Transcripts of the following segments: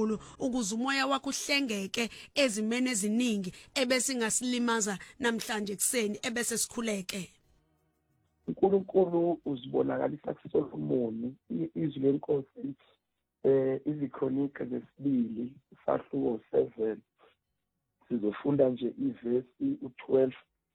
uNkulunkulu ukuze umoya wakho uhlengeke ezimene eziningi ebese ingasilimaza namhlanje ekseni ebese sikhuleke. uNkulunkulu uzibonakalisa kuSolomoni izwi lenkosi izikronika zesibili isahluko 7 sizofunda nje ivesi u12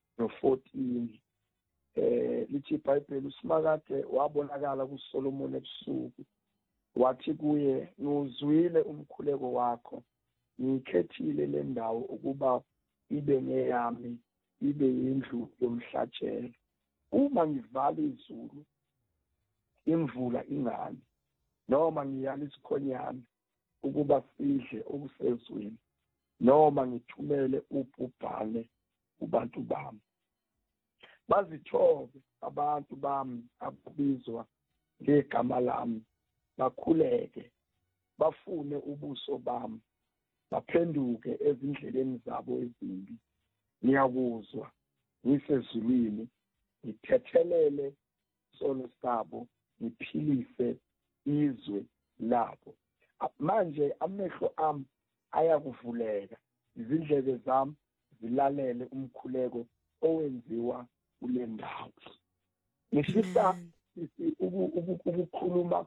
no14 lithi iBhayibheli uSimakade wabonakala kuSolomoni ebusuku wathi kuye ngizwile umkhuleko wakho ngikhethile le ndawo ukuba ibe ngeyami ibe yindlu yomhlatshelo uma ngivala izulu imvula ingani noma ngiyala isikhonyana ukuba sidle okusezweni noma ngithumele ubhubhane kubantu bami bazithobe abantu bami ababizwa ngegama lami bakhuleke bafune ubuso bami baphenduke ezindleleni zabo ezimbi ngiyakuzwa ngisezulwini ngithethelele isono sabo ngiphilise izwe labo manje amehlo ami ayakuvuleka izindlebe zami zilalele umkhuleko owenziwa kule ndawo. Ngifisa ukukhuluma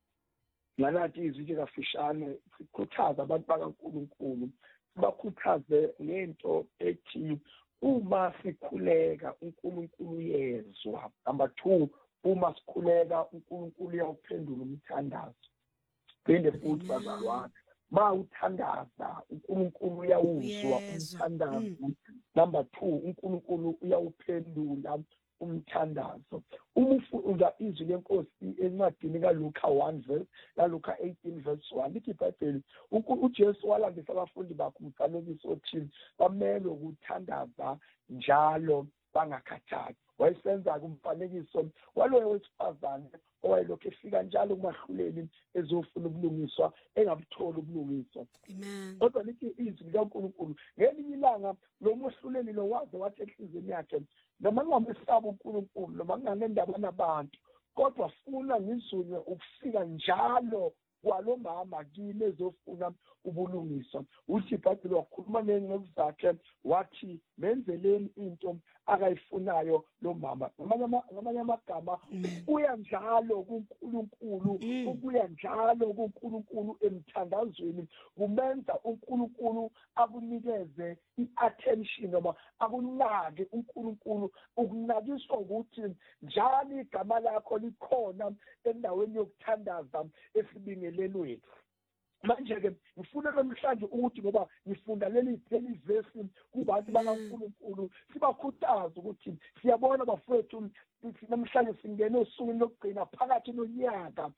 ngalathi izwi nje kafishane sikhuthaza abantu bakaNkulunkulu sibakhuthaze ngento ethi uma sikhuleka uNkulunkulu yezwa. Number 2, uma sikhuleka uNkulunkulu uyawuphendula umthandazo. Phinde futhi bazalwane ma uthandaza uNkulunkulu uyawuzwa umthandazo. Number 2, uNkulunkulu uyawuphendula umthandazo. Uma ufunda izwi lenkosi encwadini kaLuka 1 verse kaLuka 18 verse 1 lithi iBhayibheli uJesu walandisa abafundi bakhe umfanekiso othile bamele ukuthandaza njalo bangakhathali. Wayesenza kumfanekiso waloyo wesifazane owayelokhu efika njalo kumahluleli ezofuna ubulungiswa engabutholi ubulungiswa. Amen. Kodwa lithi izwi likaNkulunkulu ngelinye ilanga lo mohluleli lo waze wathi enhlizweni yakhe noma ngingamesaba uNkulunkulu noma nginganendaba nabantu kodwa funa ngizunywe ukufika njalo kwalo mama kimi ezofuna ubulungiswa. Uthi iBhayibheli wakhuluma nengcezu zakhe wathi menzeleni into akayifunayo lo mama. Ngamanye amagama uya njalo kuNkulunkulu ukuya njalo kuNkulunkulu emthandazweni kumenza uNkulunkulu akunikeze i-attention noma akunake uNkulunkulu ukunakiswa ukuthi njalo igama lakho likhona endaweni yokuthandaza esibingelelweni. Manje-ke ngifuna namhlanje ukuthi ngoba ngifunda leli vesi kubantu bakaNkulunkulu sibakhuthaza ukuthi siyabona bafowethu namhlanje singene osukwini lokugcina phakathi nonyaka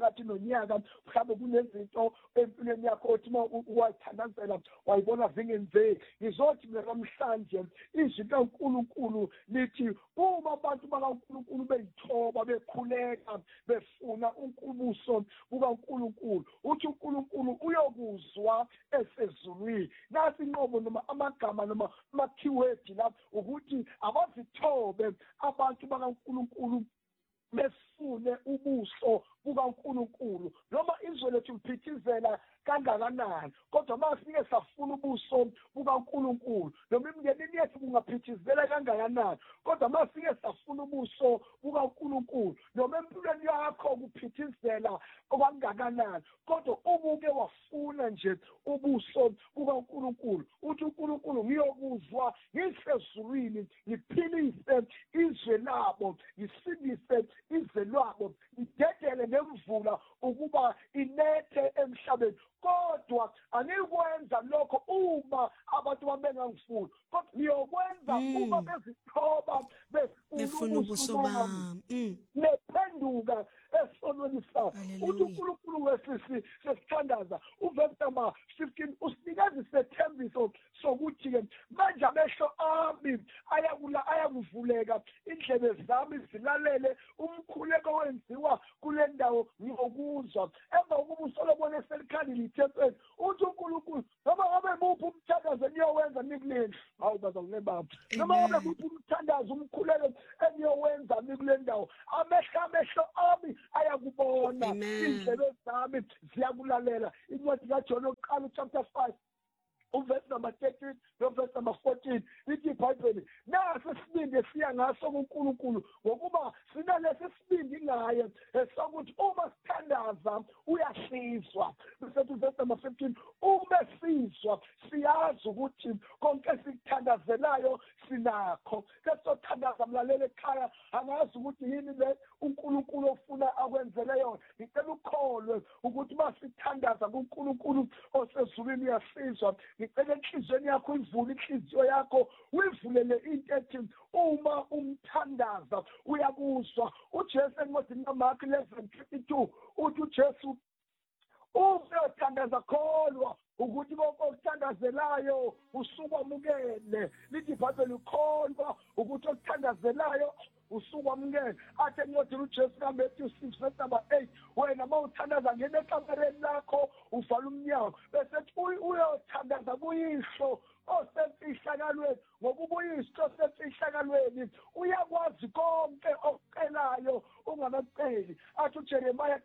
mhlawumbe kunezinto empilweni yakho othi uma wayithandazela wayibona zingenzeki. Ngizothi mina namhlanje izwi likaNkulunkulu lithi uma abantu bakaNkulunkulu beyithoba bekhuleka befuna ubuso bukaNkulunkulu uthi uNkulunkulu uyokuzwa esezulwini. Nasi inqobo noma amagama noma ama-keyword la ukuthi abazithobe abantu bakaNkulunkulu befune ubuso bukaNkulunkulu noma izwe lethu liphithizela kangakanani kodwa masike safuna ubuso bukaNkulunkulu noma imndenini yethu kungaphithizela kangakanani kodwa masike safuna ubuso bukaNkulunkulu noma empilweni yakho kuphithizela okangakanani kodwa ubuke wafuna nje ubuso bukaNkulunkulu uthi uNkulunkulu ngiyokuzwa ngisezulwini ngiphilise izwe labo ngisindise izwe lwabo ngidedele ngemvula ukuba inethe emhlabeni kodwa anikwenza lokho uma abantu bangangifuni kodwa ngiyokwenza uma bezithoba befuna ubuso bami nephenduka esonweni sabo. Uthi uNkulunkulu wesisi sesithandaza uvesi number 15 usinikeza isethembiso sokuthi-ke manje amehlo ami ayakuvuleka indlebe zami zilalele umkhuleko owenziwa kule ndawo ngiyokuzwa. Emva kokuba uSolomoni eselikhalile ithempeli uthi uNkulunkulu noma ngabe muphi umthandazo niyowenza nikuleli hawu bazalwane bami noma ngabe muphi umthandazo umkhuleko eniyowenza nikule ndawo amehlo ami ayakubona indlebe zami ziyakulalela. Incwadi kaJona yokuqala chapter 5 verse number 13 no verse number 14 lithi iBhayibheli naso isibindi esiya ngaso kuNkulunkulu ngokuba sinalesi sibindi ngaye sokuthi uma sithandaza uyasizwa bese verse number 15 uma sizwa siyazi ukuthi konke sikuthandazelayo sinakho kesothandaza mlalele ekhaya angazi ukuthi yini le uNkulunkulu ofuna akwenzele yona ngicela ukholwe ukuthi masithandaza kuNkulunkulu osezulwini uyasizwa ngicela enhlizweni yakho ivule inhliziyo yakho uyivulele into ethi uma umthandaza uyakuzwa uJesu encwadini kaMark 11:32 uthi uJesu uyothandaza kholwa ukuthi konke okuthandazelayo usukwamukele lithi iBhayibheli ukholwa ukuthi okuthandazelayo usukwamukele athi encwadini uJesu kaMathew 6:8 wena mawuthandaza ngene ekamereni lakho uvala umnyango bese uyothandaza kuyihlo osemfihlakalweni ngokuba uyihlo osemfihlakalweni uyakwazi konke okucelayo ungakaceli athi uJeremiah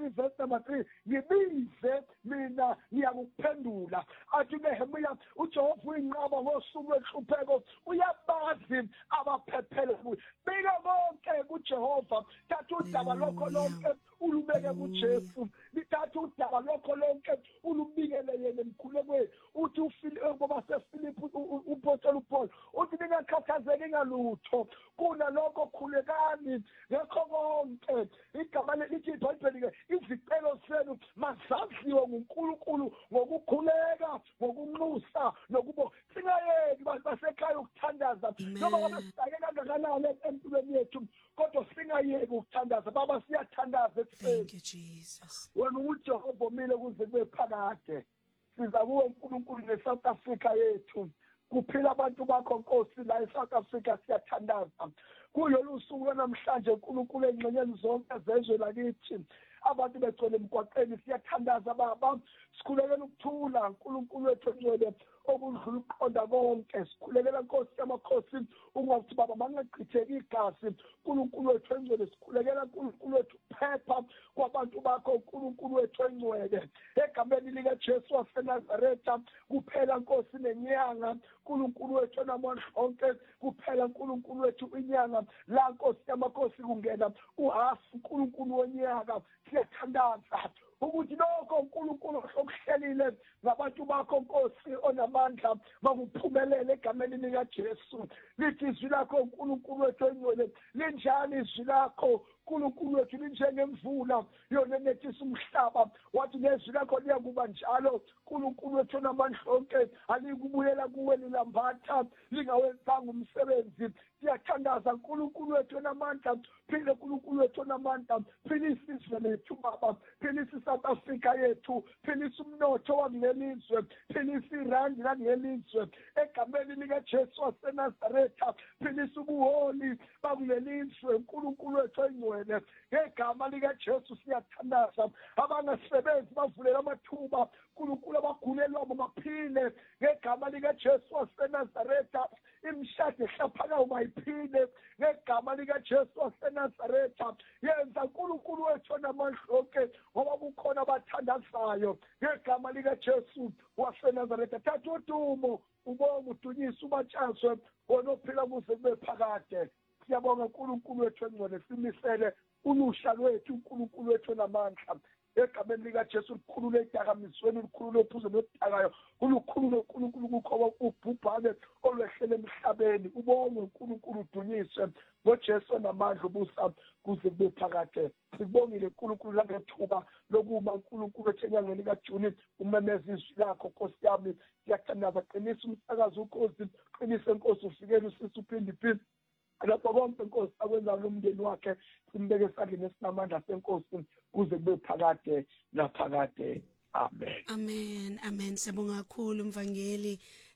33:3 ngibize mina ngiyakuphendula athi uNehemiya uJehova uyinqaba ngosuku lwenhlupheko uyabazi abaphephele kuye bika konke kuJehova thatha udaba lokho lonke ulubeke kuJesu lithatha udaba lokho lonke ulubikele yena emkhulekweni uthi ngoba seFilipi uPostoli uPaul uthi ningakhathazeki ngalutho kunalokho khulekani ngakho konke igama lithi iBhayibheli izicelo zenu mazaziwe nguNkulunkulu ngokukhuleka ngokunxusa nokubo singayeki basekhaya ukuthandaza noma ngabe sisake kangakanani empilweni yethu kodwa singayeki ukuthandaza baba siyathandaza Thank you, Jesus. wena uJehova omile kuze kube phakade siza kuwe uNkulunkulu neSouth Africa yethu kuphila abantu bakho Nkosi la eSouth Africa siyathandaza kulolu suku namhlanje uNkulunkulu engxenyeni zonke zezwe lakithi abantu begcwele emgwaqeni siyathandaza baba sikhulekela ukuthula uNkulunkulu wethu engcwele okudlula uqonda konke sikhulekela Nkosi yamakhosi ungathi baba mangachitheki igazi uNkulunkulu wethu engcwele sikhulekela uNkulunkulu wethu phepha kwabantu bakho uNkulunkulu wethu engcwele egameni likaJesu waseNazaretha kuphela Nkosi nenyanga uNkulunkulu wethu namandla onke kuphela uNkulunkulu wethu inyanga la Nkosi yamakhosi kungena uhafu uNkulunkulu wonyaka siyathandaza ukuthi lokho uNkulunkulu okuhlelile ngabantu bakho Nkosi onamandla bakuphumelele egameni likaJesu lithi izwi lakho uNkulunkulu wethu engcwele linjani izwi lakho uNkulunkulu wethu linjengemvula yona nethisa umhlaba wathi nezwi lakho liyakuba njalo uNkulunkulu wethu namandla onke alikubuyela kuwe lilambatha lingawenzanga umsebenzi siyathandaza uNkulunkulu wethu namandla phile uNkulunkulu wethu namandla phile isizwe lethu baba phile South Africa yethu phile umnotho wangelizwe phile irandi langelizwe egameni likaJesu waseNazaretha phile ubuholi bakulelizwe uNkulunkulu wethu engcwele ngegama likaJesu siyathandaza abangasebenzi bavulela amathuba uNkulunkulu abagulelwa baphile ngegama likaJesu waseNazaretha imshado ehlaphakayo bayiphile ngegama likaJesu waseNazaretha yenza uNkulunkulu wethu namandla onke ngoba kukhona abathandazayo ngegama likaJesu waseNazaretha thatha udumo ubonga udunyisa ubatshazwe onophila kuze kube phakade siyabonga uNkulunkulu wethu engcwele simisele ulusha lwethu uNkulunkulu wethu namandla egameni likaJesu likhulule idakamizweni likhulule uphuzo lodakayo ulukhulule uNkulunkulu kukho ubhubhane olwehlele emhlabeni ubonge uNkulunkulu udunyiswe ngoJesu namandla ubusa kuze kube phakade sibongile uNkulunkulu langethuba lokuma uNkulunkulu ethenyangeni likaJuni umemeza izwi lakho Nkosi yami siyathandaza qinisa umsakazo uNkosi qinisa Nkosi ufikele usisi uphinde lapho konke Nkosi akwenza nomndeni wakhe simbeke esandleni esinamandla seNkosi kuze kube phakade naphakade amen Amen. Amen. Siyabonga kakhulu mvangeli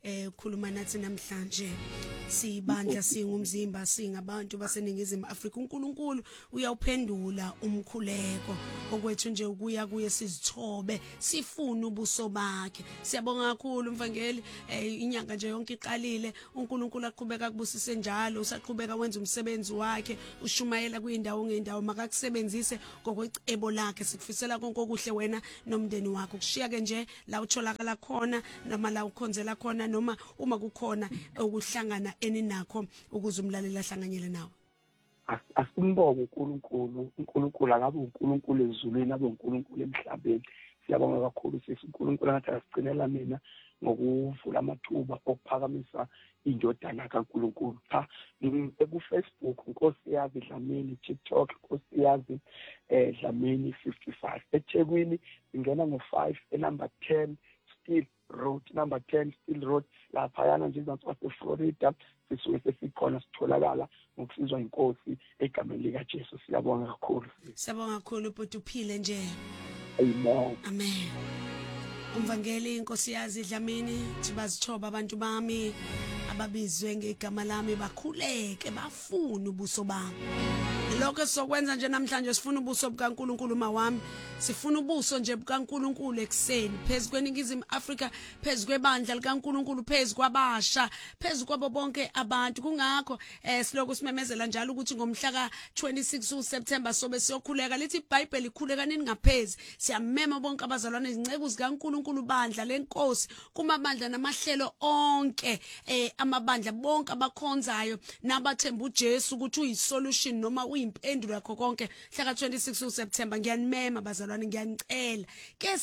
ukukhuluma nathi namhlanje. Sibandla singumzimba singabantu baseningizimu Afrika. uNkulunkulu uyawuphendula umkhuleko okwethu nje ukuya kuye sizithobe sifuna ubuso bakhe. Siyabonga kakhulu mfangeli, inyanga nje yonke iqalile, uNkulunkulu aqhubeka kubusise njalo, usaqhubeka wenza umsebenzi wakhe, ushumayela kuyindawo ngeindawo, makakusebenzise ngokwecebo lakhe. Sikufisela konke okuhle wena nomndeni wakho. Kushiya ke nje la utholakala khona noma la ukhonzela khona, noma uma kukhona ukuhlangana eninakho ukuze umlaleli ahlanganyele nawe. Asimbonge uNkulunkulu akabe uNkulunkulu ezulwini, abe uNkulunkulu emhlabeni. Siyabonga kakhulu sisi uNkulunkulu ngathi asicinela mina ngokuvula amathuba okuphakamisa indodana kaNkulunkulu. Cha, ku-Facebook Nkosi Yazi Dlamini, TikTok Nkosi Yazi Dlamini 55. eThekwini ingena ngo5 number 10 Still Road, number 10 Still Road. Lapha yana nje eFlorida sisuke sesikhona sitholakala ngokusizwa inkosi egameni lika Jesu. Siyabonga kakhulu. Siyabonga kakhulu bhuti, uphile nje. Amen. Amen. Umvangeli Nkosi Yazi Dlamini, bazithoba abantu bami ababizwe ngegama lami bakhuleke bafuna ubuso bami. Lokho sokwenza nje namhlanje sifuna ubuso bukaNkulunkulu mawami. Sifuna ubuso nje bukaNkulunkulu ekseni phezulu kweningizimu Afrika, phezulu kwebandla likaNkulunkulu, phezulu kwabasha, phezulu kwabo bonke abantu. Kungakho siloko simemezela njalo ukuthi ngomhla ka26 uSeptember sobe siyokhuleka. Lithi iBhayibheli ikhuleka nini ngaphezulu. Siyamema bonke abazalwane izinceke zikaNkulunkulu, bandla lenkosi, kumabandla namahlelo onke, amabandla bonke abakhonzayo nabathemba uJesu ukuthi uyisolution noma uyimpendulo yakho konke. Mhla ka26 uSeptember ngiyanimema bazalwane, ngiyanicela ke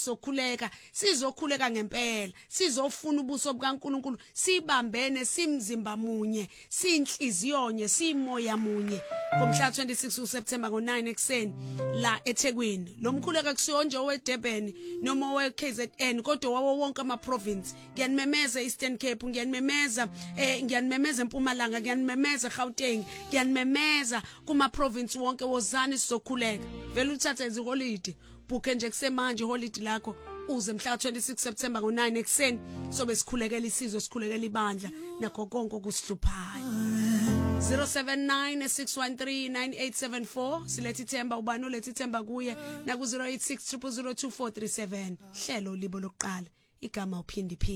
sizokhuleka ngempela, sizofuna ubuso bukaNkulunkulu, sibambene, simzimba munye, sinhliziyonye, simoya munye. Ngomhla 26 uSeptember ngo9 ekseni la eThekwini. Lo mkhuleko kusiyonje oweDurban noma oweKZN kodwa wawo wonke ama province. Ngiyanimemeza Eastern Cape, ngiyanimemeza eMpumalanga, ngiyanimemeza eGauteng, ngiyanimemeza kuma province wonke. Wozani sizokhuleka. Vele uthathe iziholiday, bhuke nje kusemanje holiday lakho uze mhla 26 September ngo9 ekseni sobe sikhulekela isizwe, sikhulekela ibandla nakho konke okusihluphayo. 079 silethi Themba, ubani ulethi Themba kuye na ku 086 0002437. Hlelo libo lokuqala igama uphindi.